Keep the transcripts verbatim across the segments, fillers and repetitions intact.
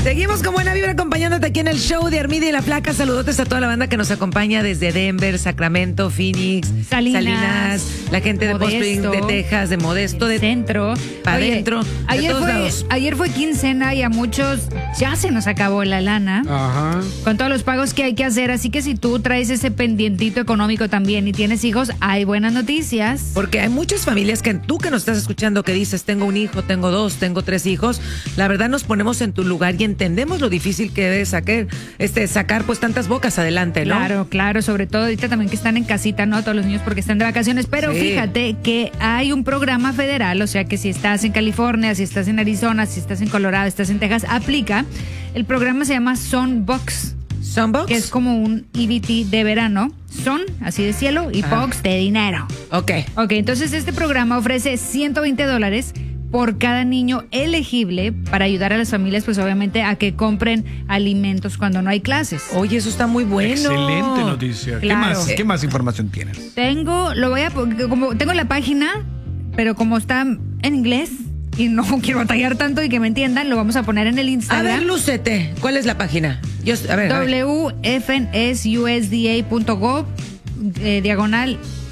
Seguimos con buena vibra acompañándote aquí en el show de Armida y la Flaca. Saludotes a toda la banda que nos acompaña desde Denver, Sacramento, Phoenix, Salinas, Salinas la gente de Post Spring, de Texas, de Modesto, de Centro, para adentro, ayer de todos fue, lados. Ayer fue quincena y a muchos ya se nos acabó la lana. Ajá. Con todos los pagos que hay que hacer, así que si tú traes ese pendientito económico también y tienes hijos, hay buenas noticias. Porque hay muchas familias que tú que nos estás escuchando que dices, tengo un hijo, tengo dos, tengo tres hijos, la verdad nos ponemos en tu lugar y entendemos lo difícil que es sacar, este, sacar pues tantas bocas adelante, ¿no? Claro, claro, sobre todo ahorita también que están en casita, ¿no? Todos los niños porque están de vacaciones, pero Sí. fíjate que hay un programa federal, o sea que si estás en California, si estás en Arizona, si estás en Colorado, estás en Texas, aplica. El programa se llama Sunbox. Sunbox. Que es como un E B T de verano. Sun, así de cielo, y Ajá. Box de dinero. Ok. Ok, entonces este programa ofrece ciento veinte dólares por cada niño elegible para ayudar a las familias, pues obviamente, a que compren alimentos cuando no hay clases. Oye, eso está muy bueno. Excelente noticia. ¿Qué Claro. más, ¿Qué más información tienes? Tengo, lo voy a, como tengo la página, pero como está en inglés y no quiero batallar tanto y que me entiendan, lo vamos a poner en el A Instagram. ver, Lucete, ¿cuál es la página? Yo, a ver, a ver. W F N S U S D A punto gov eh, diagonal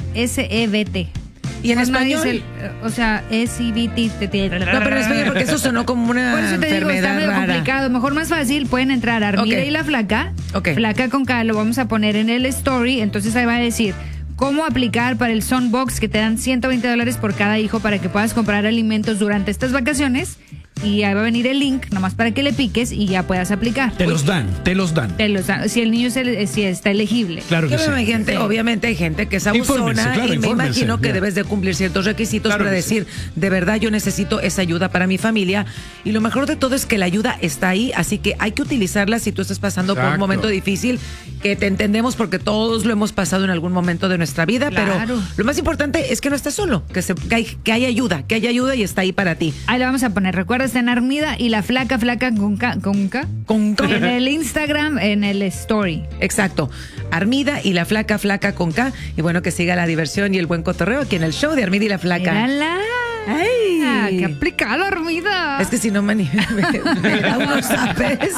S E B T. ¿Y en Pues nadie español? se- o sea, S E B T. No, pero en español porque eso sonó como una Por eso te digo, está enfermedad medio rara. complicado. Mejor más fácil, pueden entrar a Armida Ok. y la Flaca. Ok. Flaca con K, lo vamos a poner en el story. Entonces ahí va a decir cómo aplicar para el Sunbox, que te dan ciento veinte dólares por cada hijo para que puedas comprar alimentos durante estas vacaciones. Y ahí va a venir el link, nomás para que le piques y ya puedas aplicar. Te los dan, te los dan. Te los dan, si el niño se- si está elegible. Claro que Yo me sí. imagino, Sí. obviamente hay gente que es abusona Infórmense, claro, y me infórmense, imagino que ya. debes de cumplir ciertos requisitos Claro para que decir, de verdad yo necesito esa ayuda para mi familia y lo mejor de todo es que la ayuda está ahí, así que hay que utilizarla si tú estás pasando por un Exacto. momento difícil, que te entendemos porque todos lo hemos pasado en algún momento de nuestra vida, Claro. pero lo más importante es que no estás solo, que, se, que, hay, que hay ayuda, que hay ayuda y está ahí para ti. Ahí le vamos a poner, recuerda, está en Armida y la Flaca, Flaca con K, con K. Con, con- En el Instagram, en el story. Exacto. Armida y la Flaca, Flaca con K. Y bueno, que siga la diversión y el buen cotorreo aquí en el show de Armida y la Flaca. Mírala. ¡Ay! Ah, ¡qué aplicado, Armida! Es que si no, Mani, me, me da unos zapes.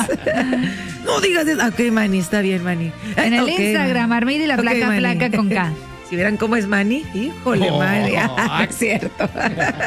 No digas eso. Ok, Mani, está bien, Mani. En el Ok, Instagram, Mani. Armida y la Ok, Flaca, Mani. Flaca con K. Si vieran cómo es Mani, híjole, Oh. madre. Ah, es cierto.